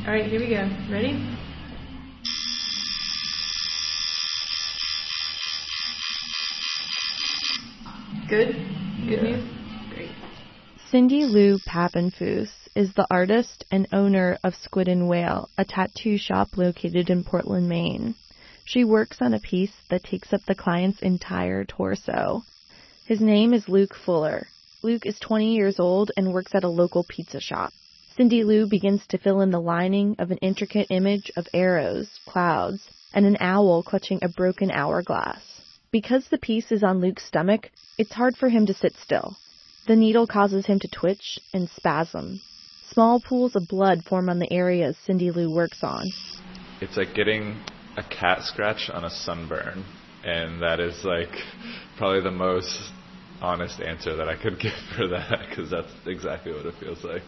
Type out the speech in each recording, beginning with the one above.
All right, here we go. Ready? Good? Good news? Great. Cindy Lou Pappenfuss is the artist and owner of Squid and Whale, a tattoo shop located in Portland, Maine. She works on a piece that takes up the client's entire torso. His name is Luke Fuller. Luke is 20 years old and works at a local pizza shop. Cindy Lou begins to fill in the lining of an intricate image of arrows, clouds, and an owl clutching a broken hourglass. Because the piece is on Luke's stomach, it's hard for him to sit still. The needle causes him to twitch and spasm. Small pools of blood form on the areas Cindy Lou works on. It's like getting a cat scratch on a sunburn, and that is like probably the most honest answer that I could give for that, because that's exactly what it feels like.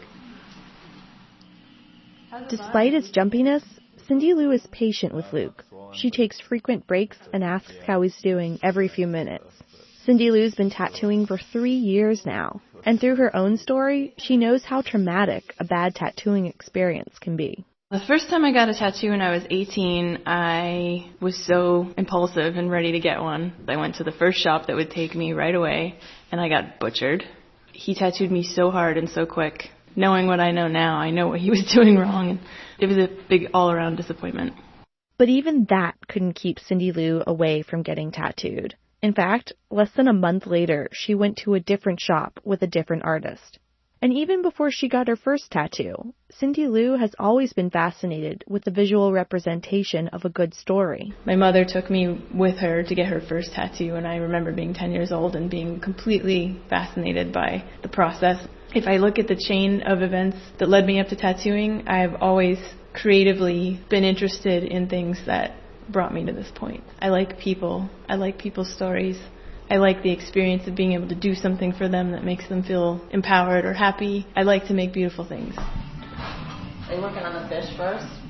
Despite his jumpiness, Cindy Lou is patient with Luke. She takes frequent breaks and asks how he's doing every few minutes. Cindy Lou's been tattooing for 3 years now, and through her own story, she knows how traumatic a bad tattooing experience can be. The first time I got a tattoo when I was 18, I was so impulsive and ready to get one. I went to the first shop that would take me right away, and I got butchered. He tattooed me so hard and so quick. Knowing what I know now, I know what he was doing wrong, and it was a big all-around disappointment. But even that couldn't keep Cindy Lou away from getting tattooed. In fact, less than a month later, she went to a different shop with a different artist. And even before she got her first tattoo, Cindy Lou has always been fascinated with the visual representation of a good story. My mother took me with her to get her first tattoo, and I remember being 10 years old and being completely fascinated by the process. If I look at the chain of events that led me up to tattooing, I've always creatively been interested in things that brought me to this point. I like people. I like people's stories. I like the experience of being able to do something for them that makes them feel empowered or happy. I like to make beautiful things. Are you working on the fish first?